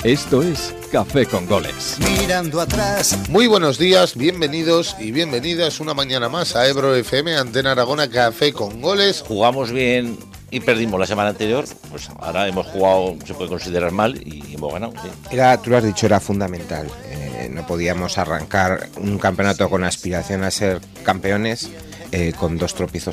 Esto es Café con Goles. Mirando atrás. Muy buenos días, bienvenidos y bienvenidas una mañana más a Ebro FM, Antena Aragona, Café con Goles. Jugamos bien y perdimos la semana anterior, pues ahora hemos jugado, se puede considerar mal, y hemos ganado. Sí. Tú lo has dicho, era fundamental. No podíamos arrancar un campeonato con aspiración a ser campeones con dos tropiezos